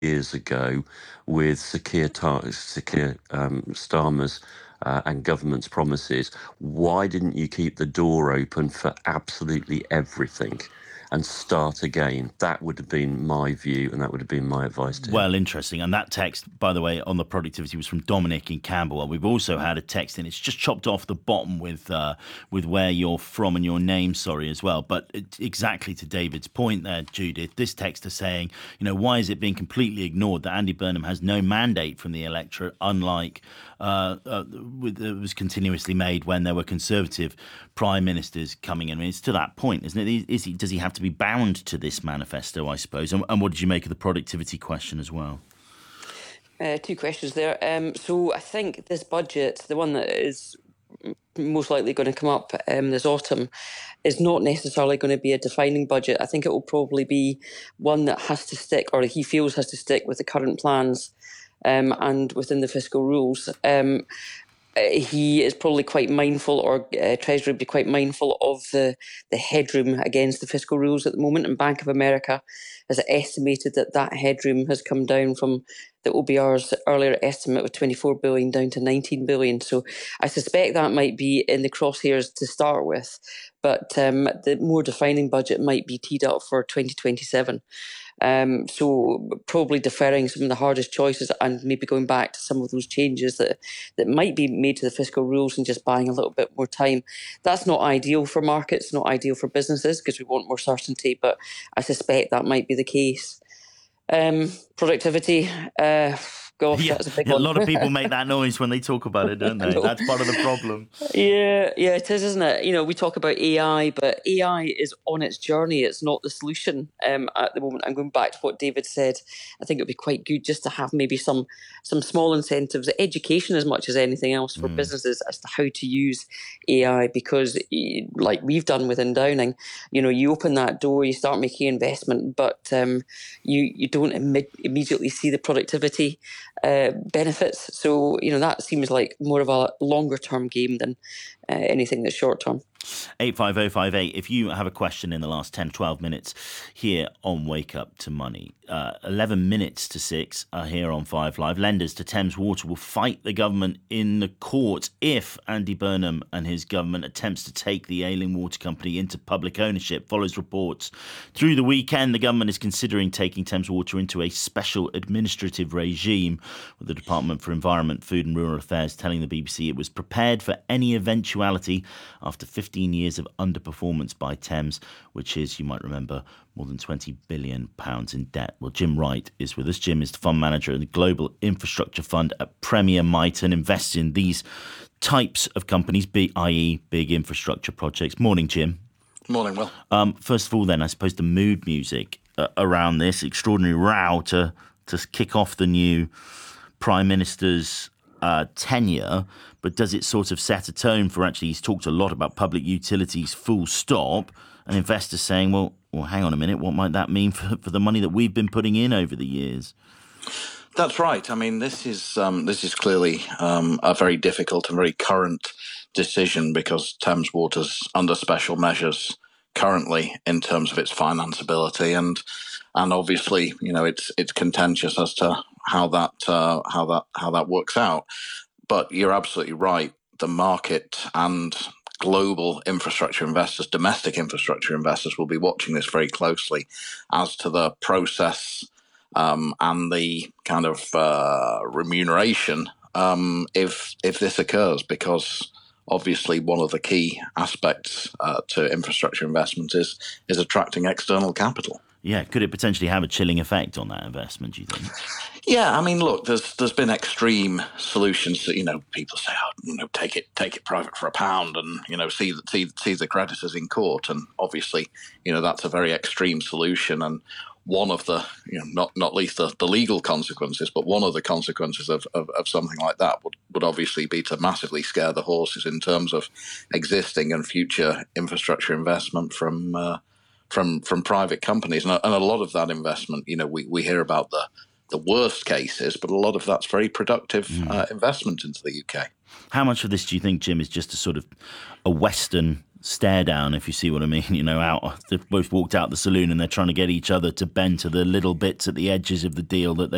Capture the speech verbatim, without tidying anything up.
years ago with Sakir, Tar- Sakir um, Starmer's uh, and government's promises. Why didn't you keep the door open for absolutely everything and start again? That would have been my view, and that would have been my advice to him. Well, interesting. And that text, by the way, on the productivity was from Dominic in Camberwell. We've also had a text, and it's just chopped off the bottom with uh, with where you're from and your name, sorry, as well. But it, exactly to David's point there, Judith, this text is saying, you know, why is it being completely ignored that Andy Burnham has no mandate from the electorate, unlike uh, uh, with, it was continuously made when there were Conservative prime ministers coming in? I mean, it's to that point, isn't it? Is he, does he have to be bound to this manifesto, I suppose? And, and what did you make of the productivity question as well? Uh, two questions there. Um, so I think this budget, the one that is most likely going to come up um, this autumn, is not necessarily going to be a defining budget. I think it will probably be one that has to stick, or he feels has to stick, with the current plans um, and within the fiscal rules. Um, he is probably quite mindful, or uh, Treasury would be quite mindful of the, the headroom against the fiscal rules at the moment. And Bank of America has estimated that that headroom has come down from the O B R's earlier estimate of twenty-four billion down to nineteen billion. So I suspect that might be in the crosshairs to start with, but um, the more defining budget might be teed up for twenty twenty-seven. Um, so probably deferring some of the hardest choices and maybe going back to some of those changes that, that might be made to the fiscal rules and just buying a little bit more time. That's not ideal for markets, not ideal for businesses, because we want more certainty, but I suspect that might be the case. Um, productivity, uh, gosh, Yeah, that's a big yeah, a one. lot of people make that noise when they talk about it, don't they? That's part of the problem. Yeah, yeah, it is, isn't it? You know, we talk about A I, but A I is on its journey. It's not the solution um, at the moment. I'm going back to what David said. I think it would be quite good just to have maybe some some small incentives, education as much as anything else for mm. businesses as to how to use A I, because like we've done within Downing, you know, you open that door, you start making investment, but um, you, you don't Im- immediately see the productivity uh, benefits. So, you know, that seems like more of a longer term game than uh, anything that's short term. eight five oh five eight, if you have a question in the last ten, twelve minutes here on Wake Up to Money. Uh, eleven minutes to six uh, here on Five Live. Lenders to Thames Water will fight the government in the court if Andy Burnham and his government attempts to take the ailing water company into public ownership, follows reports. Through the weekend, the government is considering taking Thames Water into a special administrative regime, with the Department for Environment, Food and Rural Affairs telling the B B C it was prepared for any eventuality after fifteen years of underperformance by Thames, which is, you might remember, more than twenty billion pounds in debt. Well, Jim Wright is with us. Jim is the fund manager in the Global Infrastructure Fund at Premier Miton, invests in these types of companies, that is big infrastructure projects. Morning, Jim. Morning, Will. Um, first of all, then, I suppose the mood music uh, around this extraordinary row to, to kick off the new Prime Minister's Uh, tenure, but does it sort of set a tone for, actually, he's talked a lot about public utilities full stop, and investors saying, well, well, hang on a minute, what might that mean for, for the money that we've been putting in over the years? That's right. I mean, this is um, this is clearly um, a very difficult and very current decision, because Thames Water's under special measures currently in terms of its financeability, and and obviously, you know, it's it's contentious as to how that uh, how that how that works out. But you're absolutely right. The market and global infrastructure investors, domestic infrastructure investors, will be watching this very closely as to the process um, and the kind of uh, remuneration um, if if this occurs, because obviously one of the key aspects uh, to infrastructure investment is is attracting external capital. Yeah, could it potentially have a chilling effect on that investment, do you think? Yeah, I mean, look, there's there's been extreme solutions that, you know, people say, oh, you know, take it take it private for a pound, and, you know, see see see the creditors in court, and obviously, you know, that's a very extreme solution, and one of the, you know, not not least the, the legal consequences, but one of the consequences of, of, of something like that would, would obviously be to massively scare the horses in terms of existing and future infrastructure investment from uh, from from private companies, and a, and a lot of that investment, you know, we, we hear about the the worst cases, but a lot of that's very productive mm. uh, investment into the U K. How much of this do you think, Jim, is just a sort of a Western stare down, if you see what I mean? You know, out they've both walked out the saloon and they're trying to get each other to bend to the little bits at the edges of the deal that they